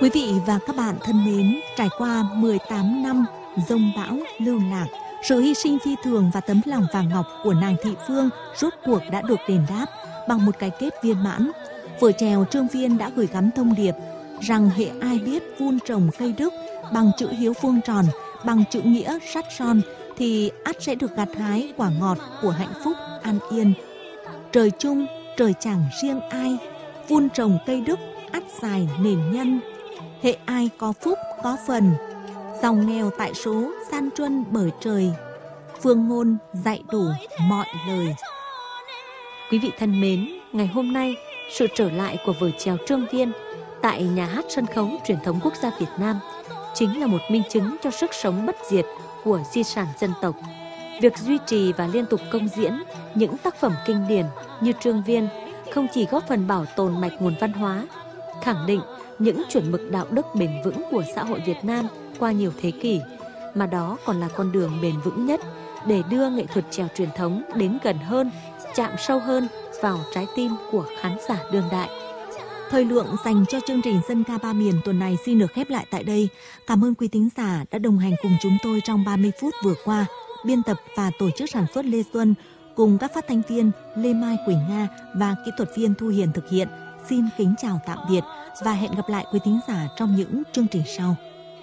Quý vị và các bạn thân mến, trải qua 18 năm dông bão lưu lạc, sự hy sinh phi thường và tấm lòng vàng ngọc của nàng Thị Phương rốt cuộc đã được đền đáp bằng một cái kết viên mãn. Vở chèo Trương Viên đã gửi gắm thông điệp rằng hệ ai biết vun trồng cây đức bằng chữ hiếu vuông tròn, bằng chữ nghĩa sắt son thì ắt sẽ được gặt hái quả ngọt của hạnh phúc an yên. Trời chung, trời chẳng riêng ai, vun trồng cây đức ắt xài nền nhân. Hệ ai có phúc có phần, giàu nghèo tại số san truân bởi trời. Phương ngôn dạy đủ mọi lời. Quý vị thân mến, ngày hôm nay, sự trở lại của vở chèo Trương Viên tại Nhà hát Sân khấu Truyền thống Quốc gia Việt Nam chính là một minh chứng cho sức sống bất diệt của di sản dân tộc. Việc duy trì và liên tục công diễn những tác phẩm kinh điển như Trương Viên không chỉ góp phần bảo tồn mạch nguồn văn hóa, khẳng định những chuẩn mực đạo đức bền vững của xã hội Việt Nam qua nhiều thế kỷ, mà đó còn là con đường bền vững nhất để đưa nghệ thuật chèo truyền thống đến gần hơn, chạm sâu hơn vào trái tim của khán giả đương đại. Thời lượng dành cho chương trình Dân ca ba miền tuần này xin được khép lại tại đây. Cảm ơn quý thính giả đã đồng hành cùng chúng tôi trong 30 phút vừa qua. Biên tập và tổ chức sản xuất Lê Xuân cùng các phát thanh viên Lê Mai, Quỳnh Nga và kỹ thuật viên Thu Hiền thực hiện. Xin kính chào tạm biệt và hẹn gặp lại quý thính giả trong những chương trình sau.